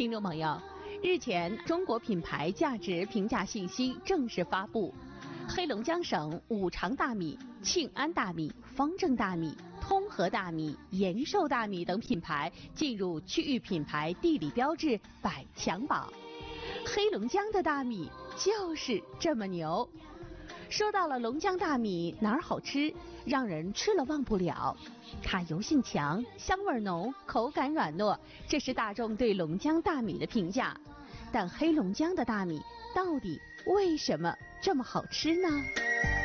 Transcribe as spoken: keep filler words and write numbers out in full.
听众朋友，日前中国品牌价值评价信息正式发布，黑龙江省五常大米、庆安大米、方正大米、通和大米、延寿大米等品牌进入区域品牌地理标志百强榜。黑龙江的大米就是这么牛。说到了龙江大米哪儿好吃，让人吃了忘不了。它油性强，香味浓，口感软糯，这是大众对龙江大米的评价。但黑龙江的大米到底为什么这么好吃呢？